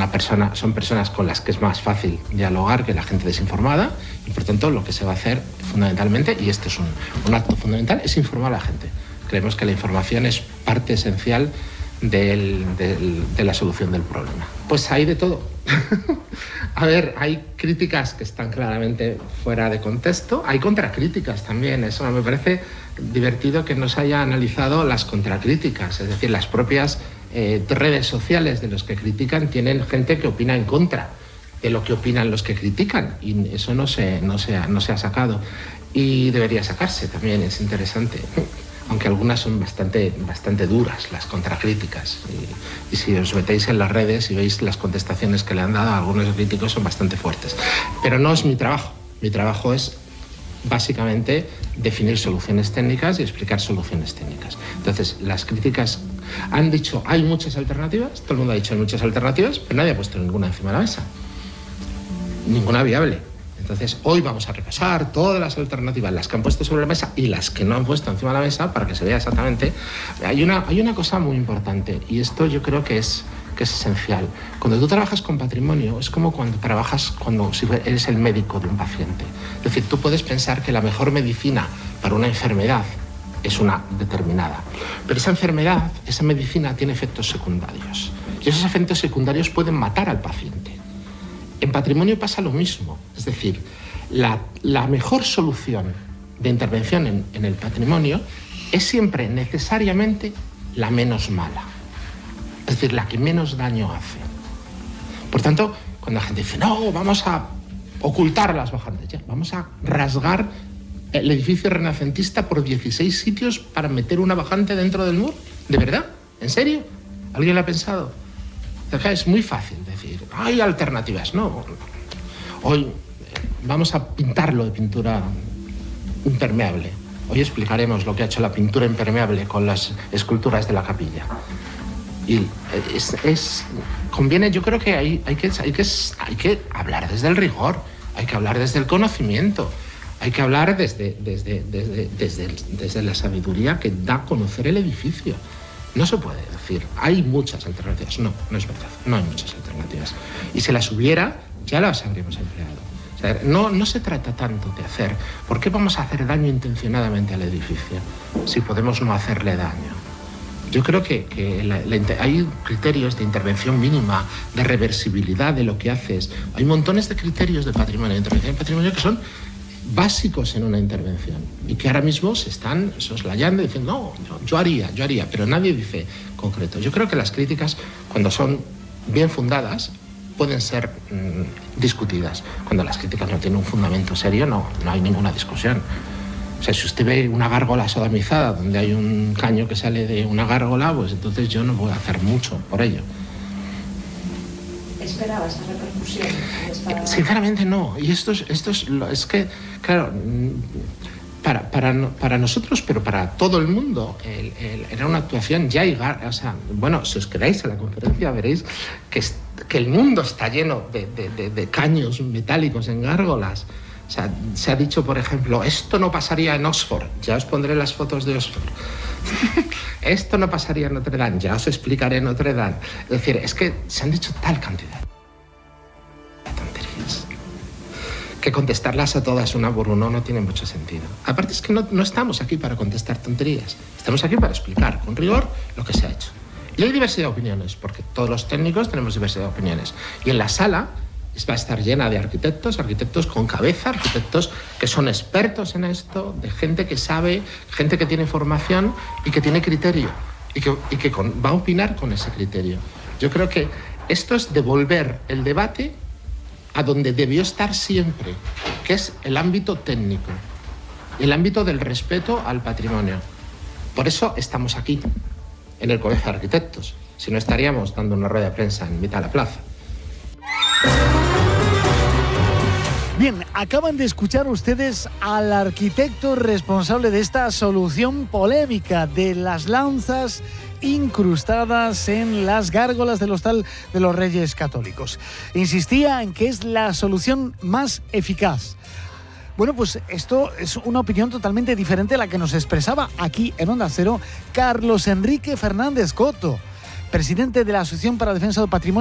son personas con las que es más fácil dialogar que la gente desinformada, y por tanto lo que se va a hacer fundamentalmente, y este es un acto fundamental, es informar a la gente. Creemos que la información es parte esencial de la solución del problema. Pues hay de todo. A ver, hay críticas que están claramente fuera de contexto, hay contracríticas también. Eso me parece divertido que no se haya analizado las contracríticas, es decir, las propias redes sociales de los que critican tienen gente que opina en contra de lo que opinan los que critican, y eso no se ha sacado, y debería sacarse también, es interesante. Aunque algunas son bastante duras, las contracríticas. Y si os metéis en las redes y veis las contestaciones que le han dado a algunos críticos, son bastante fuertes. Pero no es mi trabajo. Mi trabajo es básicamente definir soluciones técnicas y explicar soluciones técnicas. Entonces, las críticas han dicho, hay muchas alternativas, todo el mundo ha dicho hay muchas alternativas, pero nadie ha puesto ninguna encima de la mesa. Ninguna viable. Entonces, hoy vamos a repasar todas las alternativas, las que han puesto sobre la mesa y las que no han puesto encima de la mesa, para que se vea exactamente. Hay una cosa muy importante, y esto yo creo que es esencial. Cuando tú trabajas con patrimonio, es como cuando si eres el médico de un paciente. Es decir, tú puedes pensar que la mejor medicina para una enfermedad es una determinada, pero esa enfermedad, esa medicina tiene efectos secundarios, y esos efectos secundarios pueden matar al paciente. En patrimonio pasa lo mismo, es decir, la mejor solución de intervención en el patrimonio es siempre necesariamente la menos mala, es decir, la que menos daño hace. Por tanto, cuando la gente dice, no, vamos a ocultar las bajantes, ya, vamos a rasgar el edificio renacentista por 16 sitios para meter una bajante dentro del muro, ¿de verdad? ¿En serio? ¿Alguien lo ha pensado? Es muy fácil decir, hay alternativas. No, hoy vamos a pintarlo de pintura impermeable. Hoy explicaremos lo que ha hecho la pintura impermeable con las esculturas de la capilla. Y conviene, yo creo que hay que hablar desde el rigor, hay que hablar desde el conocimiento, hay que hablar desde la sabiduría que da a conocer el edificio. No se puede decir, hay muchas alternativas. No es verdad, no hay muchas alternativas. Y si las hubiera, ya las habríamos empleado. O sea, no se trata tanto de hacer. ¿Por qué vamos a hacer daño intencionadamente al edificio si podemos no hacerle daño? Yo creo que hay criterios de intervención mínima, de reversibilidad de lo que haces. Hay montones de criterios de patrimonio, de intervención en patrimonio que son básicos en una intervención y que ahora mismo se están soslayando y diciendo, no, yo haría, pero nadie dice concreto. Yo creo que las críticas, cuando son bien fundadas, pueden ser discutidas. Cuando las críticas no tienen un fundamento serio, no hay ninguna discusión. O sea, si usted ve una gárgola sodomizada donde hay un caño que sale de una gárgola, pues entonces yo no voy a hacer mucho por ello. ¿Esperaba esa repercusión? Sinceramente no. Y esto es que, claro, para nosotros, pero para todo el mundo, era una actuación ya o sea, bueno, si os quedáis en la conferencia veréis que el mundo está lleno de caños metálicos en gárgolas. O sea, se ha dicho, por ejemplo, esto no pasaría en Oxford. Ya os pondré las fotos de Oxford. Esto no pasaría en Notre Dame. Ya os explicaré en Notre Dame. Es decir, es que se han dicho tal cantidad de tonterías que contestarlas a todas una por uno no tiene mucho sentido. Aparte es que no estamos aquí para contestar tonterías. Estamos aquí para explicar con rigor lo que se ha hecho. Y hay diversidad de opiniones, porque todos los técnicos tenemos diversidad de opiniones. Y en la sala va a estar llena de arquitectos con cabeza, arquitectos que son expertos en esto, de gente que sabe, gente que tiene formación y que tiene criterio y que va a opinar con ese criterio. Yo creo que esto es devolver el debate a donde debió estar siempre, que es el ámbito técnico, el ámbito del respeto al patrimonio. Por eso estamos aquí, en el Colegio de Arquitectos. Si no, estaríamos dando una rueda de prensa en mitad de la plaza. Bien, acaban de escuchar ustedes al arquitecto responsable de esta solución polémica de las lanzas incrustadas en las gárgolas del Hostal de los Reyes Católicos. Insistía en que es la solución más eficaz. Bueno, pues esto es una opinión totalmente diferente a la que nos expresaba aquí en Onda Cero Carlos Enrique Fernández Coto, presidente de la Asociación para la Defensa del Patrimonio